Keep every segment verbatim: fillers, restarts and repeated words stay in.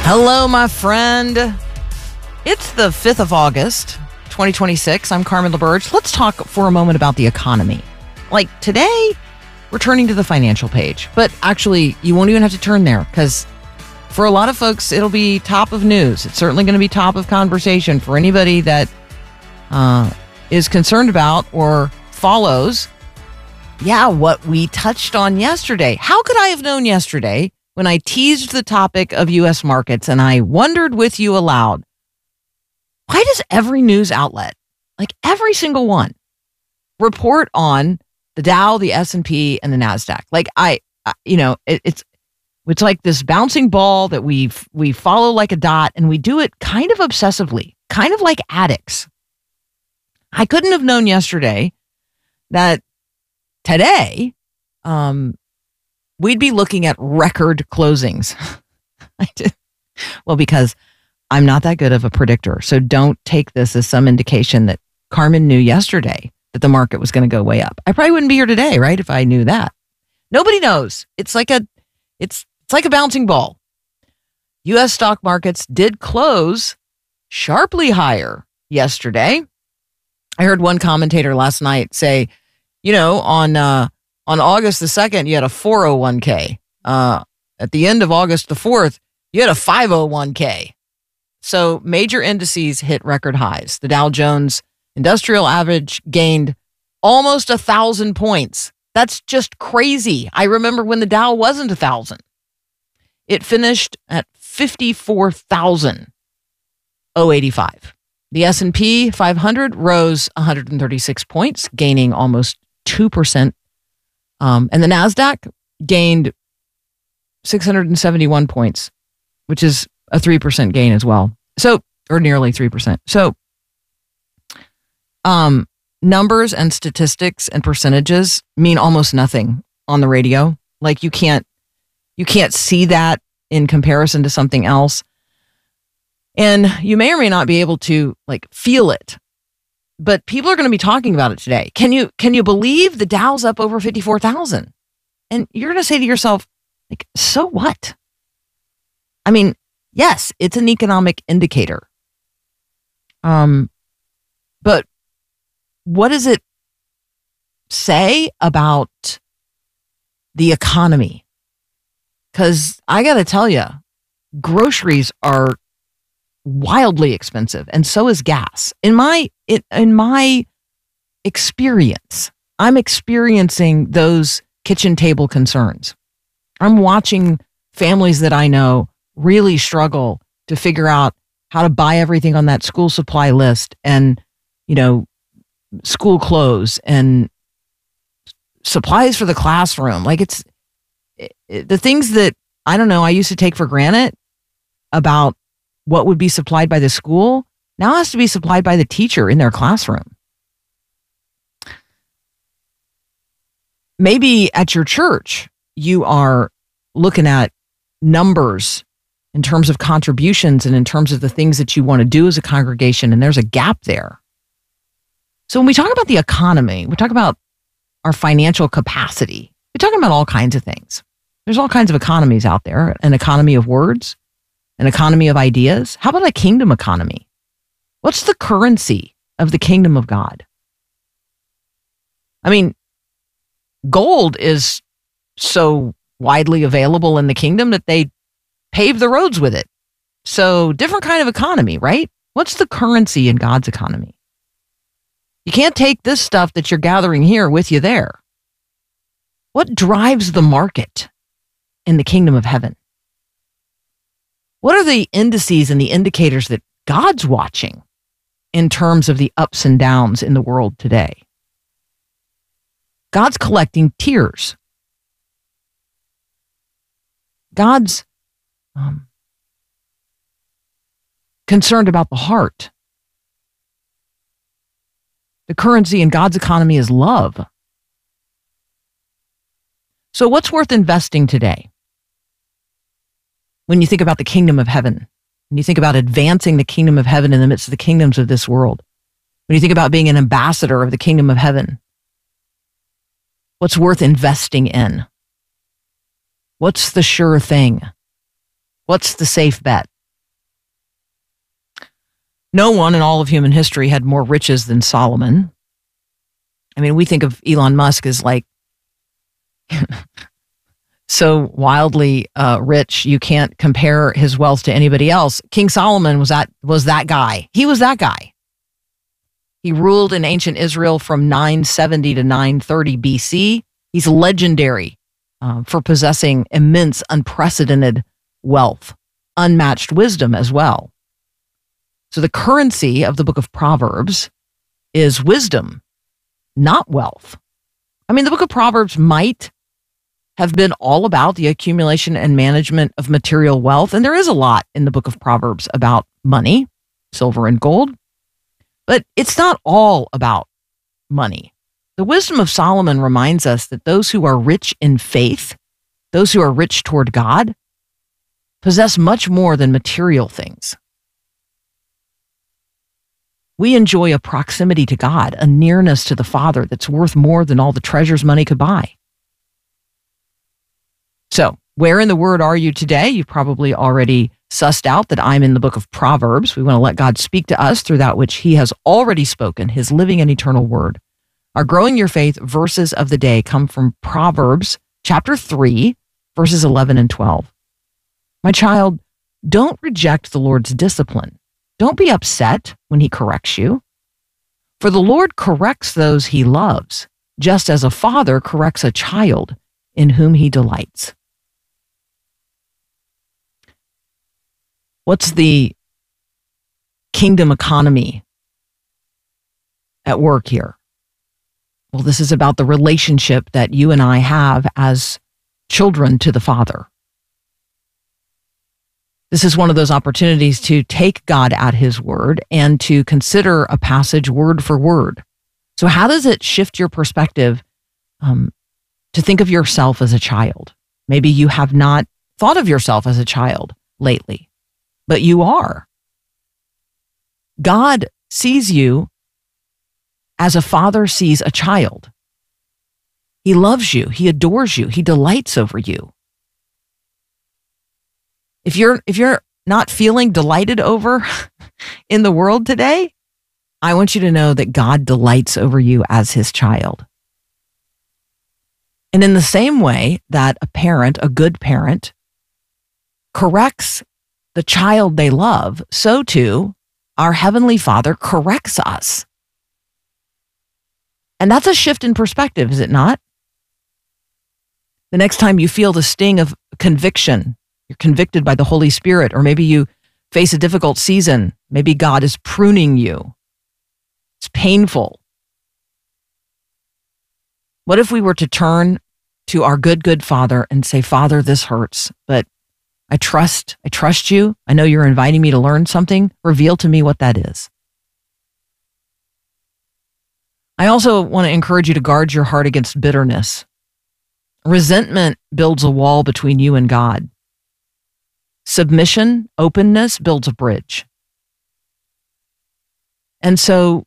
Hello, my friend. It's the fifth of August, twenty twenty-six. I'm Carmen LaBerge. Let's talk for a moment about the economy. Like today, we're turning to the financial page, but actually, you won't even have to turn there because for a lot of folks, it'll be top of news. It's certainly going to be top of conversation for anybody that uh, is concerned about or follows, yeah, what we touched on yesterday. How could I have known yesterday when I teased the topic of U S markets and I wondered with you aloud, why does every news outlet, like every single one, report on the Dow, the S and P, and the NASDAQ? Like I, you know, it, it's it's like this bouncing ball that we we follow like a dot, and we do it kind of obsessively, kind of like addicts. I couldn't have known yesterday that today, um, we'd be looking at record closings. I did. Well, because I'm not that good of a predictor. So don't take this as some indication that Carmen knew yesterday that the market was going to go way up. I probably wouldn't be here today, right? If I knew that. Nobody knows. It's like a, it's, it's like a bouncing ball. U S stock markets did close sharply higher yesterday. I heard one commentator last night say, you know, on, uh, on August the second, you had a four oh one k. Uh, at the end of August the fourth, you had a five oh one k. So major indices hit record highs. The Dow Jones Industrial Average gained almost a thousand points. That's just crazy. I remember when the Dow wasn't a thousand. It finished at fifty-four thousand eighty-five. The S and P five hundred rose one hundred thirty-six points, gaining almost two percent. Um, and the NASDAQ gained six hundred seventy-one points, which is a three percent gain as well. So, or nearly three percent. So, um, numbers and statistics and percentages mean almost nothing on the radio. Like you can't, you can't see that in comparison to something else. And you may or may not be able to like feel it. But people are going to be talking about it today. Can you can you believe the Dow's up over fifty-four thousand? And you're going to say to yourself, like, so what? I mean, yes, it's an economic indicator. Um, but what does it say about the economy? Because I got to tell you, groceries are wildly expensive, and so is gas. In my it, in my experience, I'm experiencing those kitchen table concerns. I'm watching families that I know really struggle to figure out how to buy everything on that school supply list, and you know, school clothes and supplies for the classroom. Like it's it, it, the things that I don't know. I used to take for granted about what would be supplied by the school now has to be supplied by the teacher in their classroom. Maybe at your church, you are looking at numbers in terms of contributions and in terms of the things that you want to do as a congregation, and there's a gap there. So when we talk about the economy, we talk about our financial capacity. We're talking about all kinds of things. There's all kinds of economies out there, an economy of words, an economy of ideas. How about a kingdom economy? What's the currency of the kingdom of God? I mean, gold is so widely available in the kingdom that they pave the roads with it. So different kind of economy, right? What's the currency in God's economy? You can't take this stuff that you're gathering here with you there. What drives the market in the kingdom of heaven? What are the indices and the indicators that God's watching in terms of the ups and downs in the world today? God's collecting tears. God's um, concerned about the heart. The currency in God's economy is love. So what's worth investing today? When you think about the kingdom of heaven, when you think about advancing the kingdom of heaven in the midst of the kingdoms of this world, when you think about being an ambassador of the kingdom of heaven, what's worth investing in? What's the sure thing? What's the safe bet? No one in all of human history had more riches than Solomon. I mean, we think of Elon Musk as like so wildly uh, rich, you can't compare his wealth to anybody else. King Solomon was that was that guy. He was that guy. He ruled in ancient Israel from nine seventy to nine thirty B C. He's legendary uh, for possessing immense, unprecedented wealth, unmatched wisdom as well. So the currency of the book of Proverbs is wisdom, not wealth. I mean, the book of Proverbs might have been all about the accumulation and management of material wealth. And there is a lot in the book of Proverbs about money, silver and gold, but it's not all about money. The wisdom of Solomon reminds us that those who are rich in faith, those who are rich toward God, possess much more than material things. We enjoy a proximity to God, a nearness to the Father that's worth more than all the treasures money could buy. So, where in the Word are you today? You've probably already sussed out that I'm in the book of Proverbs. We want to let God speak to us through that which He has already spoken, His living and eternal Word. Our Growing Your Faith verses of the day come from Proverbs chapter three, verses eleven and twelve. My child, don't reject the Lord's discipline. Don't be upset when He corrects you. For the Lord corrects those He loves, just as a father corrects a child in whom He delights. What's the kingdom economy at work here? Well, this is about the relationship that you and I have as children to the Father. This is one of those opportunities to take God at His word and to consider a passage word for word. So how does it shift your perspective um, to think of yourself as a child? Maybe you have not thought of yourself as a child lately, but you are. God sees you as a father sees a child. He loves you. He adores you. He delights over you. If you're if you're not feeling delighted over in the world today, I want you to know that God delights over you as His child. And in the same way that a parent, a good parent, corrects the child they love, so too our Heavenly Father corrects us. And that's a shift in perspective, is it not? The next time you feel the sting of conviction, you're convicted by the Holy Spirit, or maybe you face a difficult season, maybe God is pruning you. It's painful. What if we were to turn to our good, good Father and say, Father, this hurts, but I trust, I trust you. I know you're inviting me to learn something. Reveal to me what that is. I also want to encourage you to guard your heart against bitterness. Resentment builds a wall between you and God. Submission, openness builds a bridge. And so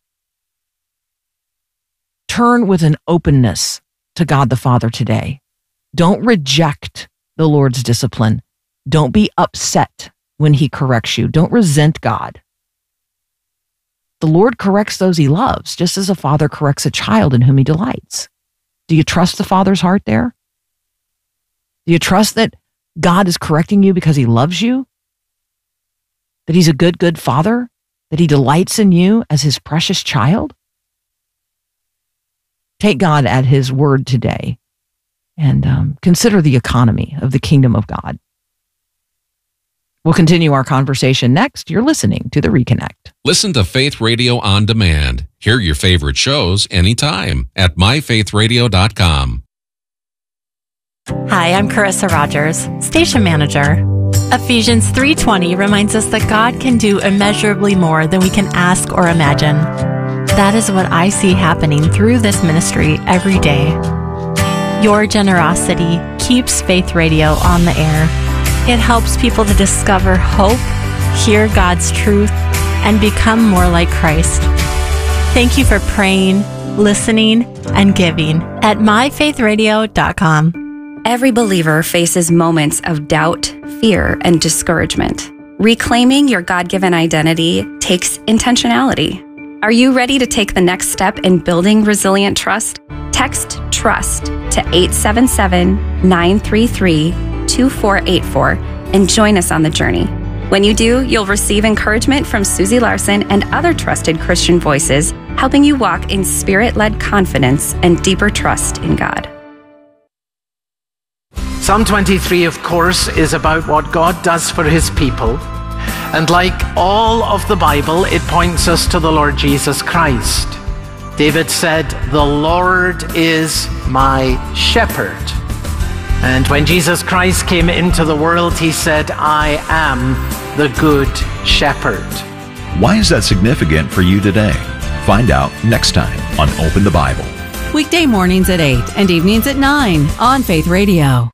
turn with an openness to God the Father today. Don't reject the Lord's discipline. Don't be upset when He corrects you. Don't resent God. The Lord corrects those He loves, just as a father corrects a child in whom He delights. Do you trust the Father's heart there? Do you trust that God is correcting you because He loves you? That He's a good, good Father? That He delights in you as His precious child? Take God at His word today and um, consider the economy of the kingdom of God. We'll continue our conversation next. You're listening to The Reconnect. Listen to Faith Radio on demand. Hear your favorite shows anytime at my faith radio dot com. Hi, I'm Carissa Rogers, station manager. Ephesians three twenty reminds us that God can do immeasurably more than we can ask or imagine. That is what I see happening through this ministry every day. Your generosity keeps Faith Radio on the air. It helps people to discover hope, hear God's truth, and become more like Christ. Thank you for praying, listening, and giving at my faith radio dot com. Every believer faces moments of doubt, fear, and discouragement. Reclaiming your God-given identity takes intentionality. Are you ready to take the next step in building resilient trust? Text TRUST to eight seven seven, nine three three, two four eight four and join us on the journey. When you do, you'll receive encouragement from Susie Larson and other trusted Christian voices, helping you walk in spirit-led confidence and deeper trust in God. Psalm twenty-three, of course, is about what God does for his people. And like all of the Bible, it points us to the Lord Jesus Christ. David said, "The Lord is my shepherd." And when Jesus Christ came into the world, he said, "I am the good shepherd." Why is that significant for you today? Find out next time on Open the Bible. Weekday mornings at eight and evenings at nine on Faith Radio.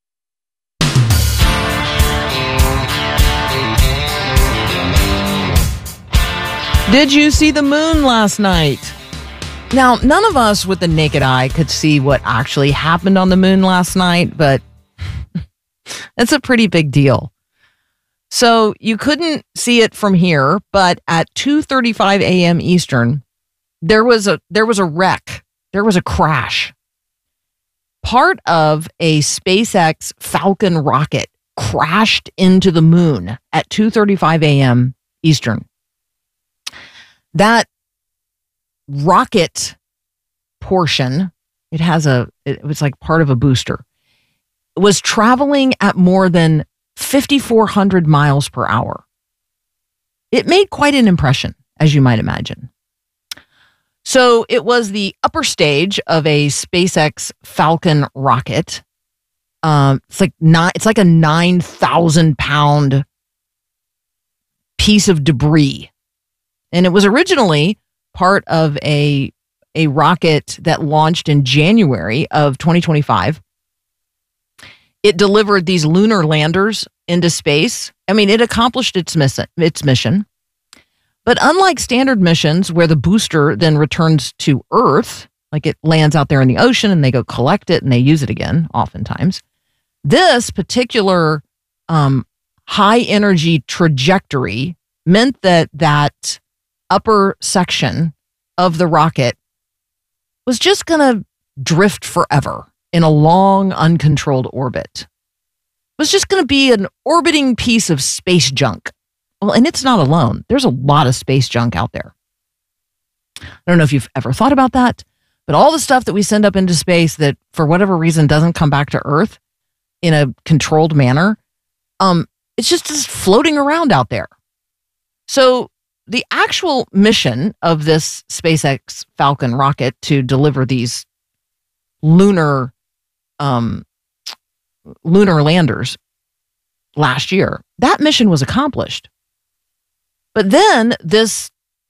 Did you see the moon last night? Now, none of us with the naked eye could see what actually happened on the moon last night, but it's a pretty big deal. So you couldn't see it from here, but at two thirty-five a.m. Eastern, there was a there was a wreck. There was a crash. Part of a SpaceX Falcon rocket crashed into the moon at two thirty-five a.m. Eastern. That rocket portion, it has a, it was like part of a booster, was traveling at more than fifty-four hundred miles per hour. It made quite an impression, as you might imagine. So it was the upper stage of a SpaceX Falcon rocket. Um, it's like nine, it's like a nine thousand pound piece of debris. And it was originally part of a, a rocket that launched in January of twenty twenty-five. It delivered these lunar landers into space. I mean, it accomplished its mission, its mission. But unlike standard missions where the booster then returns to Earth, like it lands out there in the ocean and they go collect it and they use it again, oftentimes, this particular um, high energy trajectory meant that that upper section of the rocket was just going to drift forever in a long, uncontrolled orbit. It was just going to be an orbiting piece of space junk. Well, and it's not alone. There's a lot of space junk out there. I don't know if you've ever thought about that, but all the stuff that we send up into space that for whatever reason doesn't come back to Earth in a controlled manner, um, it's just, just floating around out there. So the actual mission of this SpaceX Falcon rocket to deliver these lunar um, lunar landers last year, that mission was accomplished. But then this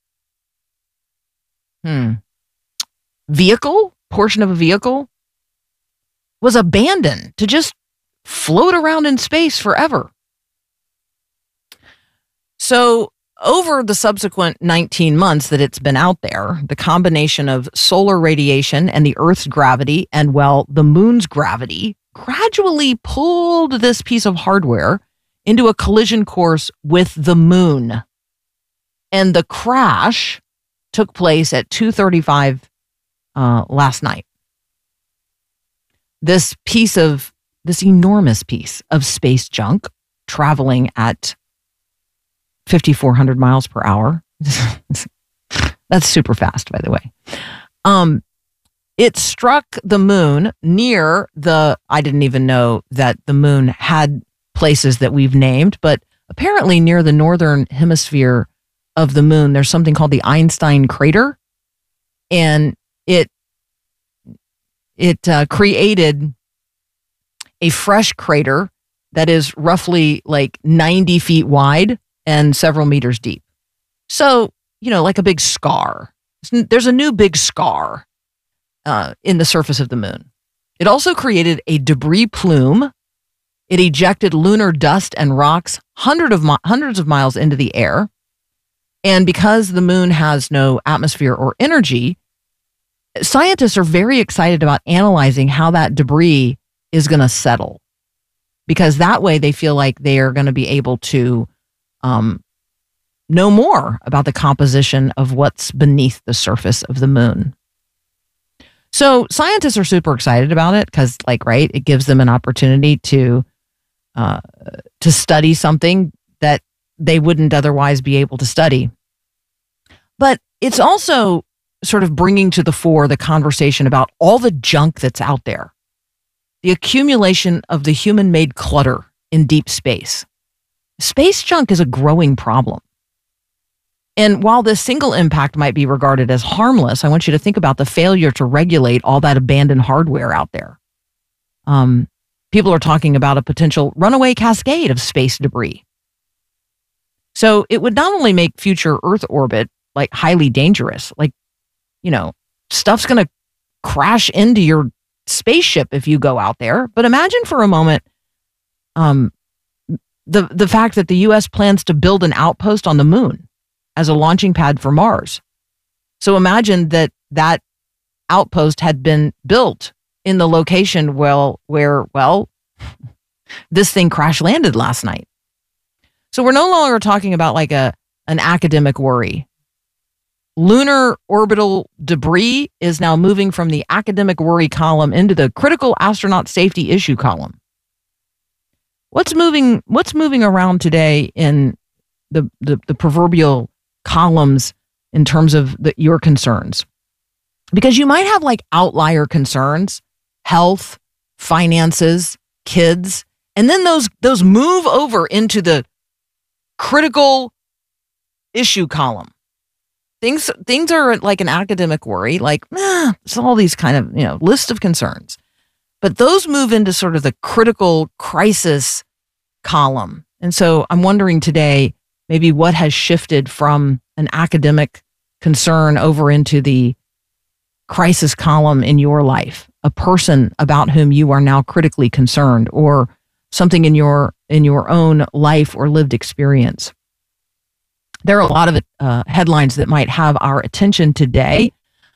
hmm, vehicle, portion of a vehicle, was abandoned to just float around in space forever. So over the subsequent nineteen months that it's been out there, the combination of solar radiation and the Earth's gravity and, well, the moon's gravity gradually pulled this piece of hardware into a collision course with the moon. And the crash took place at two thirty-five uh, last night. This piece of, this enormous piece of space junk traveling at fifty-four hundred miles per hour. That's super fast, by the way. Um, it struck the moon near the, I didn't even know that the moon had places that we've named, but apparently near the northern hemisphere of the moon, there's something called the Einstein crater. And it, it uh, created a fresh crater that is roughly like ninety feet wide and several meters deep. So, you know, like a big scar. There's a new big scar uh, in the surface of the moon. It also created a debris plume. It ejected lunar dust and rocks hundred of mi- hundreds of miles into the air. And because the moon has no atmosphere or energy, scientists are very excited about analyzing how that debris is going to settle. Because that way they feel like they are going to be able to um, know more about the composition of what's beneath the surface of the moon. So scientists are super excited about it because, like, right, it gives them an opportunity to uh, to study something that they wouldn't otherwise be able to study. But it's also sort of bringing to the fore the conversation about all the junk that's out there, the accumulation of the human-made clutter in deep space. Space junk is a growing problem. And while this single impact might be regarded as harmless, I want you to think about the failure to regulate all that abandoned hardware out there. Um, people are talking about a potential runaway cascade of space debris. So it would not only make future Earth orbit like highly dangerous, like, you know, stuff's going to crash into your spaceship if you go out there. But imagine for a moment um, the the fact that the U S plans to build an outpost on the moon as a launching pad for Mars. So imagine that that outpost had been built in the location well, where, well, this thing crash landed last night. So we're no longer talking about like a an academic worry. Lunar orbital debris is now moving from the academic worry column into the critical astronaut safety issue column. What's moving what's moving around today in the the, the proverbial columns in terms of the, your concerns? Because you might have like outlier concerns, health, finances, kids, and then those those move over into the critical issue column. Things things are like an academic worry, like, eh, it's all these kind of, you know, list of concerns. But those move into sort of the critical crisis column. And so I'm wondering today, maybe what has shifted from an academic concern over into the crisis column in your life, a person about whom you are now critically concerned, or something in your in your own life or lived experience. There are a lot of uh, headlines that might have our attention today.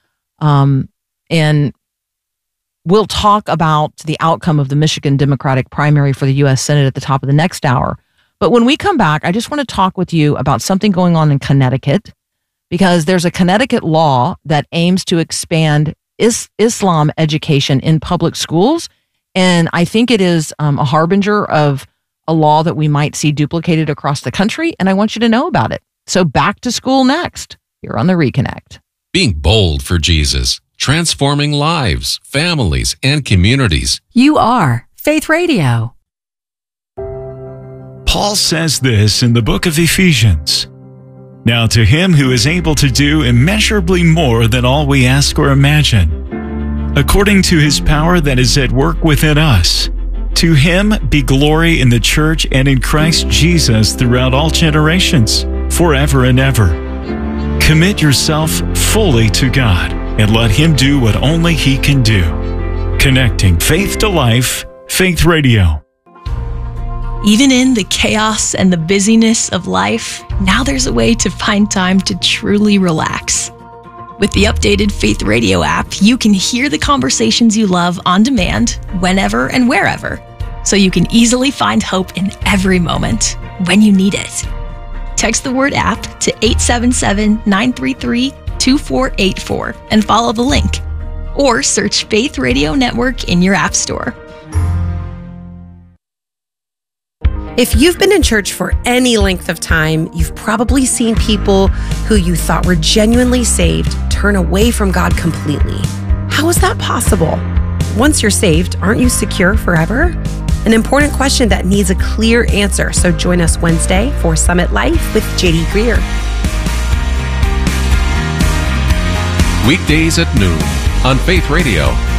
Um, and we'll talk about the outcome of the Michigan Democratic primary for the U S Senate at the top of the next hour. But when we come back, I just want to talk with you about something going on in Connecticut, because there's a Connecticut law that aims to expand is- Islam education in public schools. And I think it is um, a harbinger of a law that we might see duplicated across the country. And I want you to know about it. So back to school next, here on The Reconnect. Being bold for Jesus, transforming lives, families, and communities. You are Faith Radio. Paul says this in the book of Ephesians. Now to him who is able to do immeasurably more than all we ask or imagine, according to his power that is at work within us, to him be glory in the church and in Christ Jesus throughout all generations, forever and ever. Commit yourself fully to God and let him do what only he can do. Connecting faith to life, Faith Radio. Even in the chaos and the busyness of life, now there's a way to find time to truly relax. With the updated Faith Radio app, you can hear the conversations you love on demand, whenever and wherever, so you can easily find hope in every moment when you need it. Text the word app to eight seven seven, nine three three, two four eight four and follow the link. Or search Faith Radio Network in your app store. If you've been in church for any length of time, you've probably seen people who you thought were genuinely saved turn away from God completely. How is that possible? Once you're saved, aren't you secure forever? An important question that needs a clear answer. So join us Wednesday for Summit Life with J D Greer. Weekdays at noon on Faith Radio.